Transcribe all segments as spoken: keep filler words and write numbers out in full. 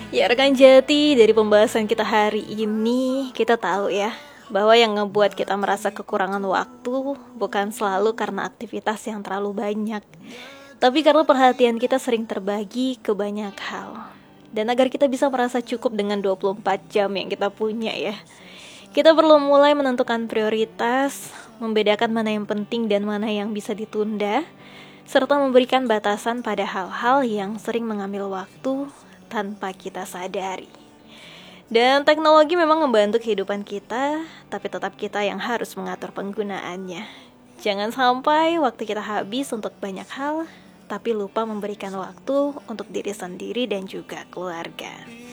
Ya rekan Jati, dari pembahasan kita hari ini kita tahu ya bahwa yang ngebuat kita merasa kekurangan waktu bukan selalu karena aktivitas yang terlalu banyak, tapi karena perhatian kita sering terbagi ke banyak hal. Dan agar kita bisa merasa cukup dengan dua puluh empat jam yang kita punya ya, kita perlu mulai menentukan prioritas, membedakan mana yang penting dan mana yang bisa ditunda, serta memberikan batasan pada hal-hal yang sering mengambil waktu tanpa kita sadari. Dan teknologi memang membantu kehidupan kita, tapi tetap kita yang harus mengatur penggunaannya. Jangan sampai waktu kita habis untuk banyak hal, tapi lupa memberikan waktu untuk diri sendiri dan juga keluarga.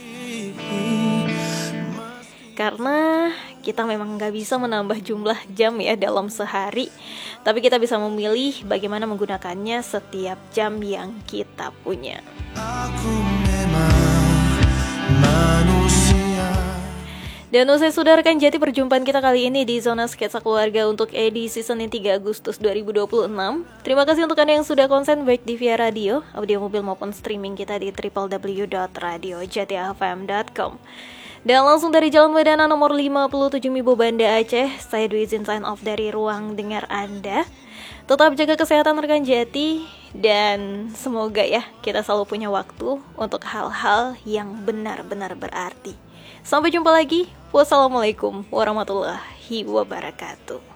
Karena kita memang gak bisa menambah jumlah jam ya dalam sehari, tapi kita bisa memilih bagaimana menggunakannya setiap jam yang kita punya. Aku memang manusia. Dan usai sudah rekan Jati, perjumpaan kita kali ini di Zona Sketsa Keluarga untuk edisi Senin tiga Agustus dua ribu dua puluh enam. Terima kasih untuk Anda yang sudah konsen baik di via radio, audio mobil maupun streaming kita di w w w dot radio jati f m dot com. Dan langsung dari Jalan Wedana nomor lima puluh tujuh Mibo Banda Aceh, saya Dwi izin sign off dari ruang dengar Anda. Tetap jaga kesehatan rekan Jati, dan semoga ya kita selalu punya waktu untuk hal-hal yang benar-benar berarti. Sampai jumpa lagi. Wassalamualaikum warahmatullahi wabarakatuh.